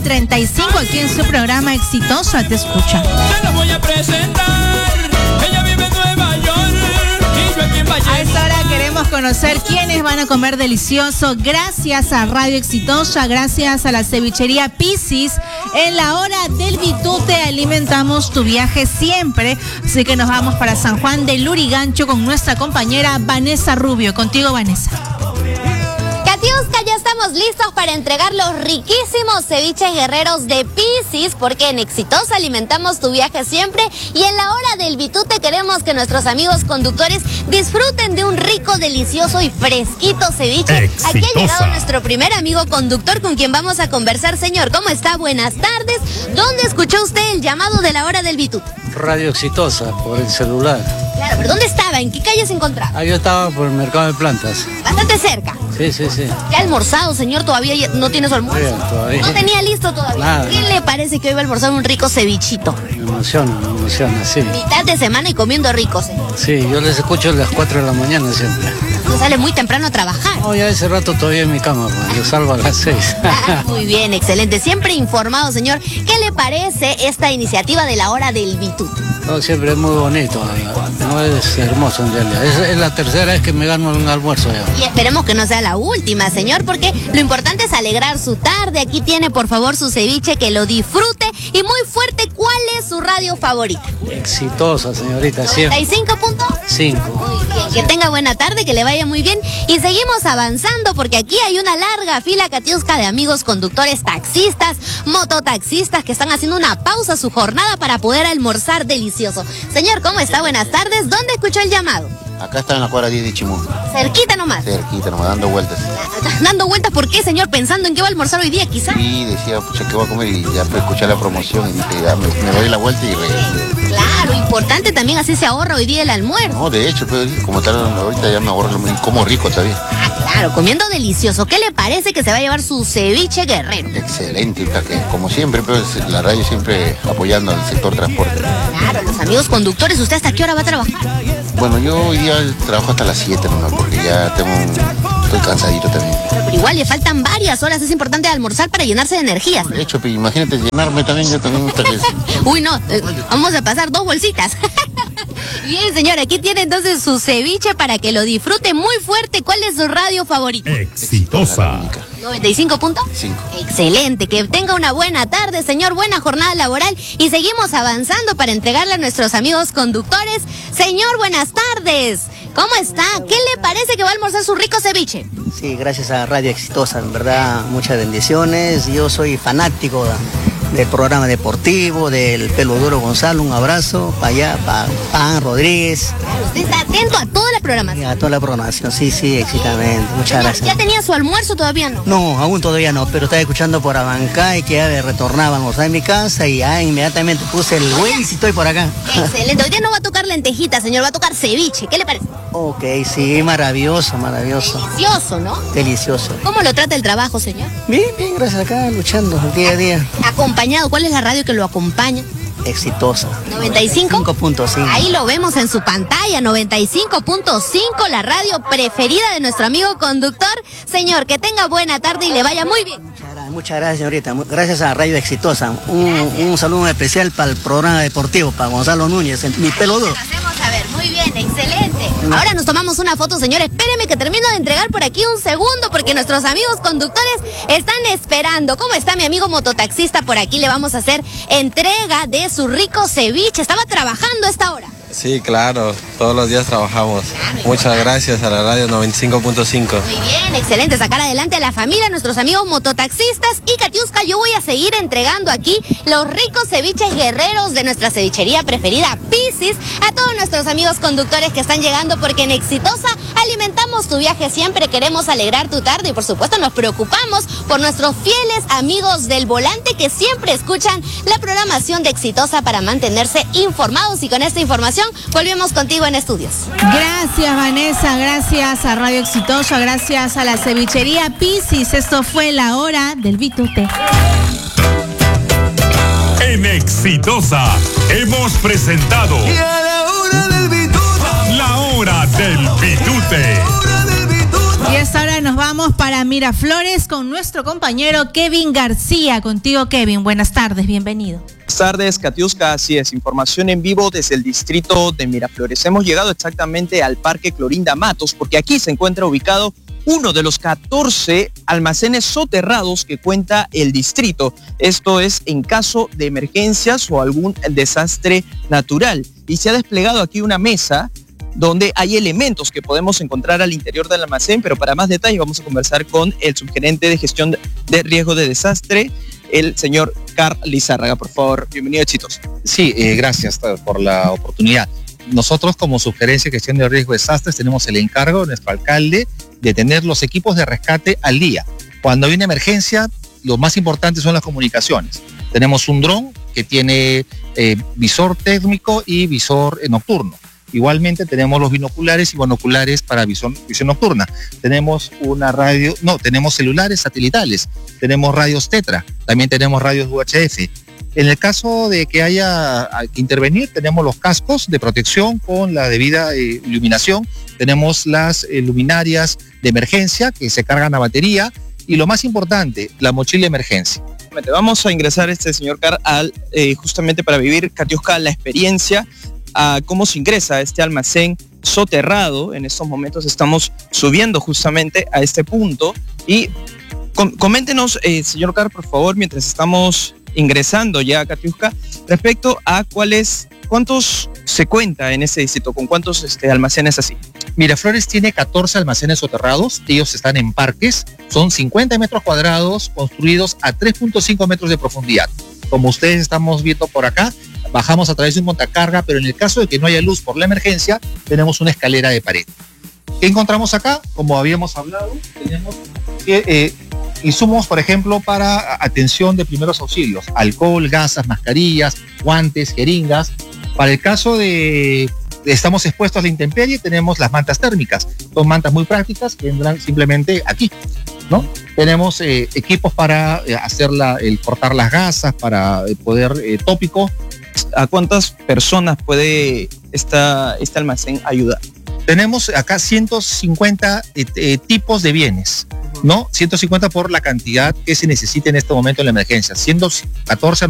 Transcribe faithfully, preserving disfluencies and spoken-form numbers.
treinta y cinco aquí en su programa Exitosa Te Escucha. Te la voy a presentar. Ella vive en Nueva York y yo aquí en Valle. A esta hora queremos conocer quiénes van a comer delicioso. Gracias a Radio Exitosa, gracias a la cevichería Piscis. En la hora del Bitute alimentamos tu viaje siempre. Así que nos vamos para San Juan de Lurigancho con nuestra compañera Vanessa Rubio. Contigo, Vanessa. Katiuska, ya estamos listos para entregar los riquísimos ceviches guerreros de Piscis, porque en Exitosa alimentamos tu viaje siempre y en la hora del Bitute queremos que nuestros amigos conductores disfruten de un rico, delicioso y fresquito ceviche. Exitosa. Aquí ha llegado nuestro primer amigo conductor con quien vamos a conversar. Señor, ¿cómo está? Buenas tardes. ¿Dónde escuchó usted el llamado de la hora del Bitute? Radio Exitosa, por el celular. Claro, pero ¿dónde estaba? ¿En qué calle se encontraba? Ah, yo estaba por el mercado de plantas. Bastante cerca. Sí, sí, sí. ¿Ya ha almorzado, señor? ¿Todavía no tiene su almuerzo? Sí, todavía. No tenía listo todavía. Nada. ¿Qué le parece que hoy va a almorzar un rico cevichito? Me emociona, me emociona, sí. Mitad de semana y comiendo rico, señor. Sí, yo les escucho a las cuatro de la mañana siempre. Usted sale muy temprano a trabajar. No, ya ese rato todavía en mi cama, pues. Yo salgo a las seis. Ah, muy bien, excelente. Siempre informado, señor. ¿Qué le parece esta iniciativa de la hora del Bitute? No, siempre es muy bonito. No, es hermoso en realidad. Es, es la tercera vez que me gano un almuerzo ya. Y esperemos que no sea la última, señor, porque lo importante es alegrar su tarde. Aquí tiene, por favor, su ceviche, que lo disfrute. Y muy fuerte, ¿cuál es su radio favorita? Exitosa, señorita, siempre. ¿noventa y cinco punto Cinco. Muy bien, que tenga buena tarde, que le vaya muy bien. Y seguimos avanzando porque aquí hay una larga fila, Katiuska, de amigos conductores, taxistas, mototaxistas que están haciendo una pausa a su jornada para poder almorzar delicioso. Señor, ¿cómo está? Buenas tardes. ¿Dónde escuchó el llamado? Acá está en la cuadra diez de Chimú. Cerquita nomás. Cerquita, nomás dando vueltas. Dando vueltas, ¿por qué, señor? Pensando en qué va a almorzar hoy día, quizá. Y decía, pucha, ¿qué voy a comer? Y ya pues, escuché la promoción y dije, ya me, me doy la vuelta y regreso. Claro, importante también, así se ahorra hoy día el almuerzo. No, de hecho, pues, como tal, ahorita ya me ahorro lo mismo. Como rico todavía. Ah, claro, comiendo delicioso. ¿Qué le parece que se va a llevar su ceviche guerrero? Excelente, porque como siempre, pues, la radio siempre apoyando al sector transporte. Claro, los amigos conductores, ¿usted hasta qué hora va a trabajar? Bueno, yo hoy día trabajo hasta las siete nomás, porque ya tengo un... estoy cansadito también. Pero igual le faltan varias horas, es importante almorzar para llenarse de energías. De hecho, pues, imagínate llenarme también, yo también. Hasta que... Uy, no, eh, vamos a pasar dos bolsitas. Bien, señor, aquí tiene entonces su ceviche para que lo disfrute muy fuerte. ¿Cuál es su radio favorita? Exitosa. ¿noventa y cinco punto cinco. Excelente, que tenga una buena tarde, señor, buena jornada laboral y seguimos avanzando para entregarle a nuestros amigos conductores. Señor, buenas tardes. ¿Cómo está? ¿Qué le parece que va a almorzar su rico ceviche? Sí, gracias a Radio Exitosa, en verdad, muchas bendiciones. Yo soy fanático del programa deportivo, del Pelo Duro Gonzalo, un abrazo para allá, para Pan Rodríguez. Claro, usted está atento a toda la programación. Y a toda la programación, sí, sí, exactamente. Muchas Señor, gracias. ¿ya tenía su almuerzo? Todavía no. No, aún todavía no, pero estaba escuchando por Abancay que ya retornábamos a mi casa y ya inmediatamente puse el Waze y estoy por acá. Excelente, hoy día no va a tocar lentejitas, señor, va a tocar ceviche. ¿Qué le parece? Ok, sí, maravilloso, maravilloso. Delicioso, ¿no? Delicioso. ¿Cómo lo trata el trabajo, señor? Bien, bien, gracias, acá luchando día a día. Acompañado, ¿cuál es la radio que lo acompaña? Exitosa. ¿noventa y cinco? cinco punto cinco. Ahí lo vemos en su pantalla, noventa y cinco punto cinco, la radio preferida de nuestro amigo conductor. Señor, que tenga buena tarde y le vaya muy bien. Muchas gracias, muchas gracias, señorita. Gracias a Radio Exitosa. Un, un saludo especial para el programa deportivo, para Gonzalo Núñez, mi pelo duro. Hacemos a ver, muy bien, excelente. Ahora nos tomamos una foto, señor. Espéreme que termino de entregar por aquí un segundo porque nuestros amigos conductores están esperando. ¿Cómo está mi amigo mototaxista? Por aquí le vamos a hacer entrega de su rico ceviche. Estaba trabajando a esta hora. Sí, claro, todos los días trabajamos. Muchas gracias a la radio noventa y cinco punto cinco. Muy bien, excelente, sacar adelante a la familia, a nuestros amigos mototaxistas. Y Katiuska, yo voy a seguir entregando aquí los ricos ceviches guerreros de nuestra cevichería preferida, Piscis, a todos nuestros amigos conductores que están llegando, porque en Exitosa alimentamos tu viaje siempre, queremos alegrar tu tarde y por supuesto nos preocupamos por nuestros fieles amigos del volante que siempre escuchan la programación de Exitosa para mantenerse informados. Y con esta información volvemos contigo en estudios. Gracias, Vanessa, gracias a Radio Exitosa, gracias a la cevichería Piscis. Esto fue la hora del Bitute. En Exitosa hemos presentado Y a la hora del Bitute. la hora del Bitute. Hora del Bitute. Y a esta hora nos vamos para Miraflores con nuestro compañero Kevin García. Contigo, Kevin. Buenas tardes, bienvenido. Buenas tardes, Katiuska. Así es, información en vivo desde el distrito de Miraflores. Hemos llegado exactamente al Parque Clorinda Matos porque aquí se encuentra ubicado uno de los catorce almacenes soterrados que cuenta el distrito. Esto es en caso de emergencias o algún desastre natural. Y se ha desplegado aquí una mesa donde hay elementos que podemos encontrar al interior del almacén, pero para más detalles vamos a conversar con el subgerente de gestión de riesgo de desastre, el señor Carl Lizárraga. Por favor, bienvenido, Chitos. Sí, eh, gracias por la oportunidad. Nosotros como Subgerencia de Gestión de Riesgo de Desastres tenemos el encargo de nuestro alcalde de tener los equipos de rescate al día. Cuando hay una emergencia, lo más importante son las comunicaciones. Tenemos un dron que tiene eh, visor térmico y visor eh, nocturno. Igualmente tenemos los binoculares y monoculares para visión, visión nocturna. Tenemos una radio, no, tenemos celulares satelitales, tenemos radios Tetra, también tenemos radios U H F. En el caso de que haya que intervenir, tenemos los cascos de protección con la debida eh, iluminación, tenemos las eh, luminarias de emergencia que se cargan a batería y lo más importante, la mochila de emergencia. Vamos a ingresar este señor Carl al, eh, justamente para vivir, Katiuska, la experiencia a cómo se ingresa a este almacén soterrado. En estos momentos estamos subiendo justamente a este punto y com coméntenos, eh, señor Carl, por favor, mientras estamos ingresando ya a Katiuska, respecto a cuáles, cuántos se cuenta en ese distrito, con cuántos este, almacenes así. Miraflores tiene catorce almacenes soterrados, ellos están en parques, son cincuenta metros cuadrados construidos a tres punto cinco metros de profundidad. Como ustedes estamos viendo por acá, bajamos a través de un montacarga, pero en el caso de que no haya luz por la emergencia, tenemos una escalera de pared. ¿Qué encontramos acá? Como habíamos hablado, tenemos eh, eh, insumos, por ejemplo, para atención de primeros auxilios, alcohol, gasas, mascarillas, guantes, jeringas. Para el caso de estamos expuestos a la intemperie, tenemos las mantas térmicas. Son mantas muy prácticas que entran simplemente aquí, ¿no? Tenemos eh, equipos para eh, hacer la, el cortar las gasas, para eh, poder eh, tópico. ¿A cuántas personas puede esta, este almacén ayudar? Tenemos acá ciento cincuenta eh, eh, tipos de bienes, ¿no? ciento cincuenta por la cantidad que se necesita en este momento en la emergencia, ciento catorce